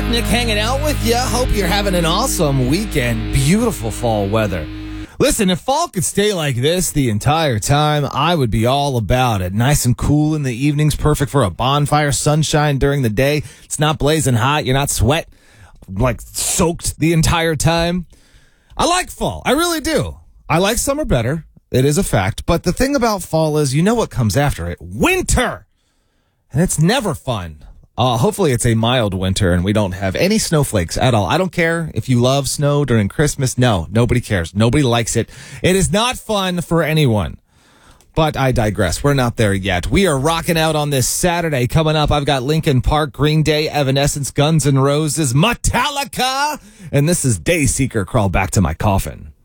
Nick hanging out with you. Hope you're having an awesome weekend. Beautiful fall weather. Listen, if fall could stay like this the entire time, I would be all about it. Nice and cool in the evenings, perfect for a bonfire, sunshine during the day. It's not blazing hot. You're not soaked the entire time. I like fall. I really do. I like summer better. It is a fact. But the thing about fall is, you know what comes after it? Winter! And it's never fun. Hopefully it's a mild winter and we don't have any snowflakes at all. I don't care if you love snow during Christmas. No, nobody cares. Nobody likes it. It is not fun for anyone. But I digress. We're not there yet. We are rocking out on this Saturday. Coming up, I've got Linkin Park, Green Day, Evanescence, Guns N' Roses, Metallica, and this is Dayseeker, Crawl Back to My Coffin.